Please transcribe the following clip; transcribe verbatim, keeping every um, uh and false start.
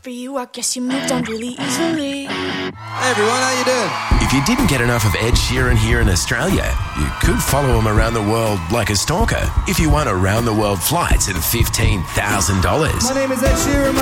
for you, I guess you moved on really easily. Hey everyone, how you doing? If you didn't get enough of Ed Sheeran here in Australia, you could follow him around the world like a stalker if you won around the world flights at fifteen thousand dollars. My name is Ed Sheeran.